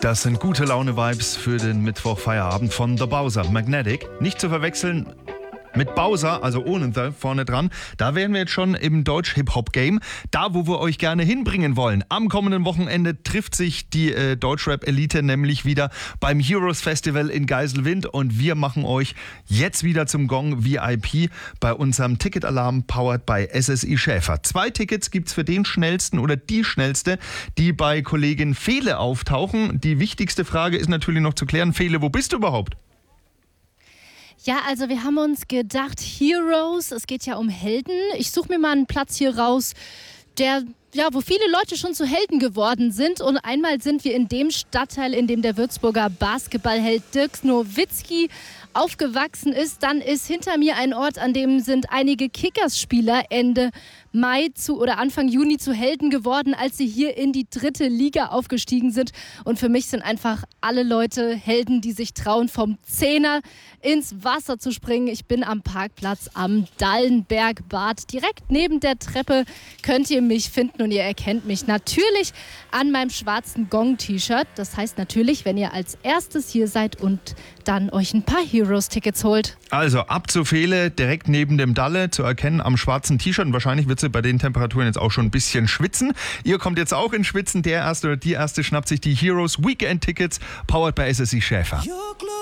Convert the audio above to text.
Das sind gute Laune-Vibes für den Mittwoch-Feierabend von The Bowser. Magnetic, nicht zu verwechseln mit Bowser, also ohne The vorne dran. Da wären wir jetzt schon im Deutsch-Hip-Hop-Game. Da, wo wir euch gerne hinbringen wollen. Am kommenden Wochenende trifft sich die Deutschrap-Elite nämlich wieder beim Heroes Festival in Geiselwind. Und wir machen euch jetzt wieder zum Gong VIP bei unserem Ticketalarm powered by SSI Schäfer. 2 Tickets gibt's für den schnellsten oder die schnellste, die bei Kollegin Fele auftauchen. Die wichtigste Frage ist natürlich noch zu klären. Fele, wo bist du überhaupt? Ja, also wir haben uns gedacht, Heroes, es geht ja um Helden. Ich suche mir mal einen Platz hier raus, wo viele Leute schon zu Helden geworden sind. Und einmal sind wir in dem Stadtteil, in dem der Würzburger Basketballheld Dirk Nowitzki aufgewachsen ist. Dann ist hinter mir ein Ort, an dem sind einige Kickers-Spieler Ende Mai oder Anfang Juni zu Helden geworden, als sie hier in die 3. Liga aufgestiegen sind. Und für mich sind einfach alle Leute Helden, die sich trauen, vom Zehner ins Wasser zu springen. Ich bin am Parkplatz am Dallenbergbad. Direkt neben der Treppe könnt ihr mich finden und ihr erkennt mich natürlich an meinem schwarzen Gong-T-Shirt. Das heißt natürlich, wenn ihr als erstes hier seid und dann euch ein paar Heroes-Tickets holt. Also ab zu Fele, direkt neben dem Dalle, zu erkennen am schwarzen T-Shirt. Und wahrscheinlich wird sie bei den Temperaturen jetzt auch schon ein bisschen schwitzen. Ihr kommt jetzt auch in Schwitzen. Der Erste oder die Erste schnappt sich die Heroes Weekend-Tickets, powered by SSI Schäfer.